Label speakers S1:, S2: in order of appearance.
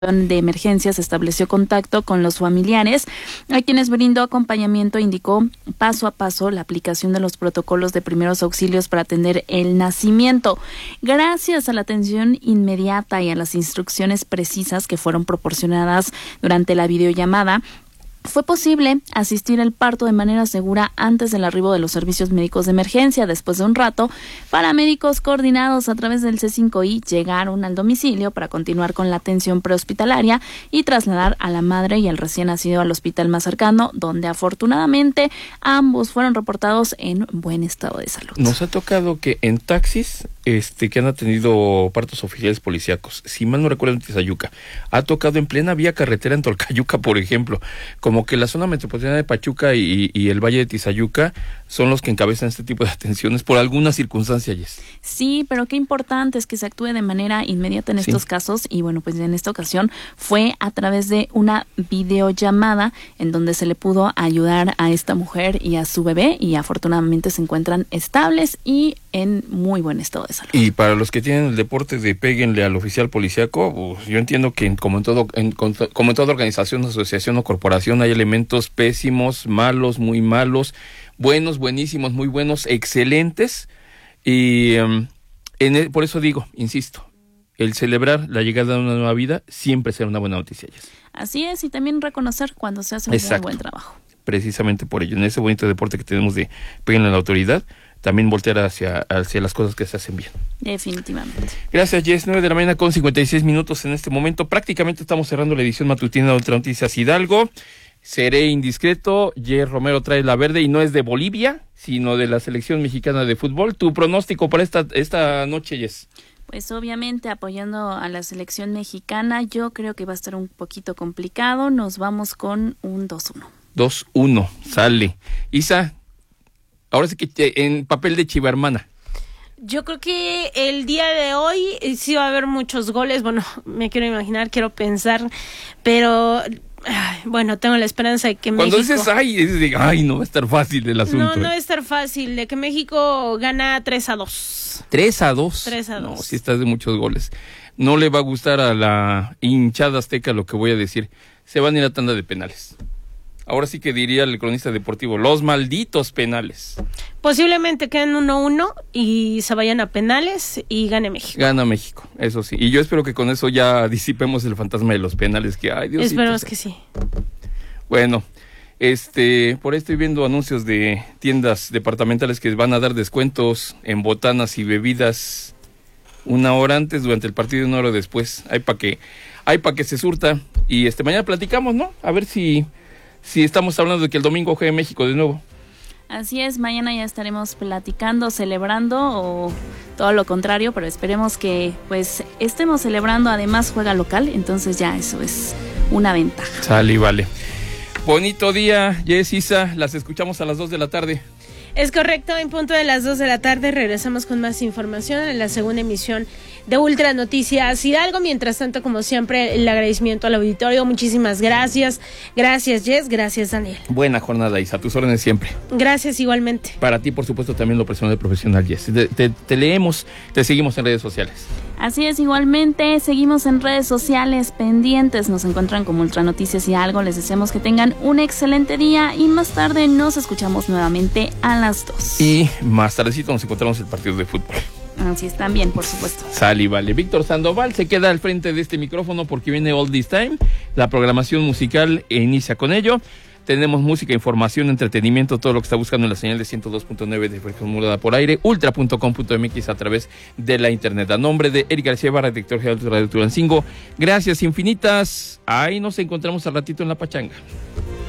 S1: de emergencias estableció contacto con los familiares, a quienes brindó acompañamiento e indicó paso a paso la aplicación de los protocolos de primeros auxilios para atender el nacimiento. Gracias a la atención inmediata y a las instrucciones precisas que fueron proporcionadas durante la videollamada, fue posible asistir al parto de manera segura antes del arribo de los servicios médicos de emergencia. Después de un rato, paramédicos coordinados a través del C5I llegaron al domicilio para continuar con la atención prehospitalaria y trasladar a la madre y al recién nacido al hospital más cercano, donde afortunadamente ambos fueron reportados en buen estado de salud.
S2: Nos ha tocado que en taxis que han atendido partos oficiales policíacos, si mal no recuerdo en Tizayuca, ha tocado en plena vía carretera en Tolcayuca, por ejemplo, como que la zona metropolitana de Pachuca y el Valle de Tizayuca son los que encabezan este tipo de atenciones por alguna circunstancia, Jess.
S1: Sí, pero qué importante es que se actúe de manera inmediata en estos casos, y bueno, pues en esta ocasión fue a través de una videollamada en donde se le pudo ayudar a esta mujer y a su bebé, y afortunadamente se encuentran estables y en muy buen estado de salud.
S2: Y para los que tienen el deporte de péguenle al oficial policíaco, yo entiendo que como en toda organización, asociación o corporación hay elementos pésimos, malos, muy malos, buenos, buenísimos, muy buenos, excelentes, y por eso digo, insisto, el celebrar la llegada de una nueva vida siempre será una buena noticia.
S1: Así es, y también reconocer cuando se hace un muy buen trabajo.
S2: Precisamente por ello, en ese bonito deporte que tenemos de péguenle a la autoridad, también voltear hacia las cosas que se hacen bien.
S1: Definitivamente.
S2: Gracias, Jess. 9 de la mañana con 56 minutos en este momento. Prácticamente estamos cerrando la edición matutina de Ultra Noticias Hidalgo. Seré indiscreto. Jess Romero trae la verde y no es de Bolivia, sino de la selección mexicana de fútbol. ¿Tu pronóstico para esta noche, Jess?
S1: Pues obviamente apoyando a la selección mexicana, yo creo que va a estar un poquito complicado. Nos vamos con un 2-1.
S2: 2-1, sale. Isa, ahora sí que en papel de chivermana.
S3: Yo creo que el día de hoy sí va a haber muchos goles. Bueno, me quiero imaginar, quiero pensar, pero bueno, tengo la esperanza de que
S2: Cuando
S3: México...
S2: dices, no va a estar fácil el asunto.
S3: No va a estar fácil, de que México gana 3-2.
S2: 3-2.
S3: 3-2.
S2: No, sí estás de muchos goles. No le va a gustar a la hinchada azteca lo que voy a decir. Se van a ir a tanda de penales. Ahora sí que diría el cronista deportivo, los malditos penales.
S3: Posiblemente queden 1-1 y se vayan a penales y gane México.
S2: Gana México, eso sí. Y yo espero que con eso ya disipemos el fantasma de los penales que hay. Diosito.
S3: Esperemos que sí.
S2: Bueno, por ahí estoy viendo anuncios de tiendas departamentales que van a dar descuentos en botanas y bebidas 1 hora antes durante el partido y 1 hora después. Hay para que se surta. Y mañana platicamos, ¿no? A ver si estamos hablando de que el domingo juegue México de nuevo.
S1: Así es, mañana ya estaremos platicando, celebrando o todo lo contrario, pero esperemos que pues estemos celebrando. Además juega local, entonces ya eso es una ventaja.
S2: Sale y vale. Bonito día, Jess, Isa, las escuchamos a las 2 de la tarde.
S3: Es correcto, en punto de las 2 de la tarde regresamos con más información en la segunda emisión de Ultra Noticias Hidalgo. Mientras tanto, como siempre, el agradecimiento al auditorio. Muchísimas gracias. Gracias, Jess. Gracias, Daniel.
S2: Buena jornada, Isa. A tus órdenes siempre.
S3: Gracias, igualmente.
S2: Para ti, por supuesto, también lo personal y profesional, Jess. Te leemos, te seguimos en redes sociales.
S1: Así es, igualmente, seguimos en redes sociales pendientes. Nos encuentran como Ultra Noticias Hidalgo. Les deseamos que tengan un excelente día y más tarde nos escuchamos nuevamente a las 2.
S2: Y más tardecito nos encontramos el partido de fútbol.
S1: Así es, también, por supuesto.
S2: Sale y vale. Víctor Sandoval se queda al frente de este micrófono porque viene All This Time. La programación musical inicia con ello. Tenemos música, información, entretenimiento, todo lo que está buscando en la señal de 102.9 de frecuencia modulada por aire, ultra.com.mx a través de la internet. A nombre de Eric García Barra, director general de Radio Tulancingo, gracias infinitas. Ahí nos encontramos al ratito en la pachanga.